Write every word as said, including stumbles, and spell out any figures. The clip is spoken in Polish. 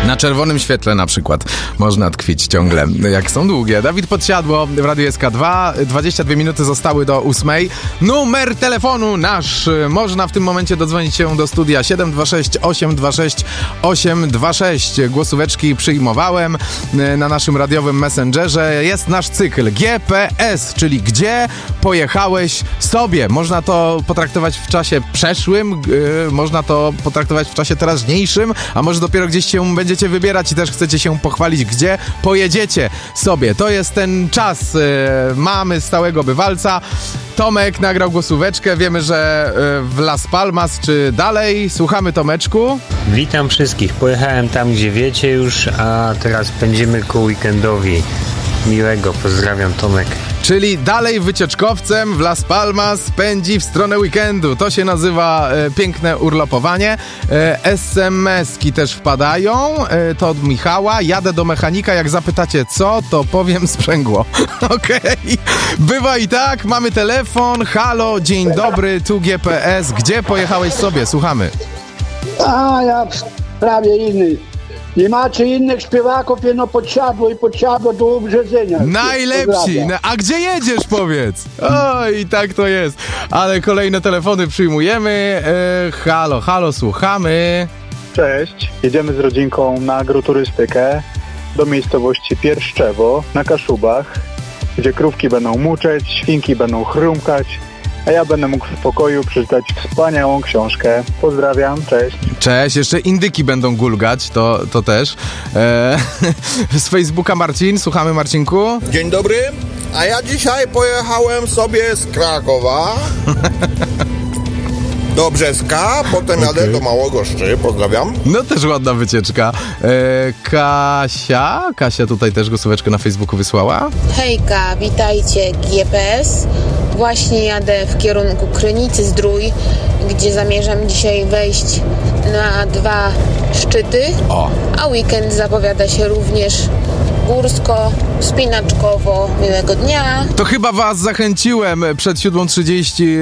Na czerwonym świetle na przykład można tkwić ciągle, jak są długie. Dawid Podsiadło w Radiu S K dwa. dwadzieścia dwie minuty zostały do ósmej. Numer telefonu nasz. Można w tym momencie dodzwonić się do studia siedem dwa sześć osiem dwa sześć osiem dwa sześć. Głosóweczki przyjmowałem na naszym radiowym messengerze. Jest nasz cykl G P S, czyli gdzie pojechałeś sobie. Można to potraktować w czasie przeszłym, yy, można to potraktować w czasie teraźniejszym, a może dopiero gdzieś się będziecie wybierać i też chcecie się pochwalić, gdzie pojedziecie sobie. To jest ten czas. Yy, mamy stałego bywalca. Tomek nagrał głosóweczkę. Wiemy, że yy, w Las Palmas czy dalej. Słuchamy, Tomeczku. Witam wszystkich. Pojechałem tam, gdzie wiecie już, a teraz pędzimy ku weekendowi. Miłego. Pozdrawiam, Tomek. Czyli dalej wycieczkowcem w Las Palmas pędzi w stronę weekendu. To się nazywa e, piękne urlopowanie. E, es em eski też wpadają. E, to od Michała. Jadę do mechanika. Jak zapytacie co, to powiem sprzęgło. Okej. Okay. Bywa i tak. Mamy telefon. Halo, dzień dobry. Tu G P S. Gdzie pojechałeś sobie? Słuchamy. A ja w sprawie innej. Nie macie innych śpiewaków, jedno Podsiadło i Podsiadło do Ubrzedzenia. Najlepsi! No, a gdzie jedziesz, powiedz? Oj, tak to jest. Ale kolejne telefony przyjmujemy. E, halo, halo, słuchamy. Cześć, jedziemy z rodzinką na agroturystykę do miejscowości Pierszczewo na Kaszubach, gdzie krówki będą muczeć, świnki będą chrumkać, a ja będę mógł w spokoju przeczytać wspaniałą książkę. Pozdrawiam, cześć. Cześć, jeszcze indyki będą gulgać, to, to też. E, z Facebooka Marcin, słuchamy, Marcinku. Dzień dobry, a ja dzisiaj pojechałem sobie z Krakowa do Brzeska, potem jadę okay. do Małogoszczy, pozdrawiam. No też ładna wycieczka. E, Kasia, Kasia tutaj też głosóweczkę na Facebooku wysłała. Hejka, witajcie G P S. Właśnie jadę w kierunku Krynicy Zdrój, gdzie zamierzam dzisiaj wejść na dwa szczyty, o. a weekend zapowiada się również górsko, wspinaczkowo. Miłego dnia. To chyba was zachęciłem przed siódma trzydzieści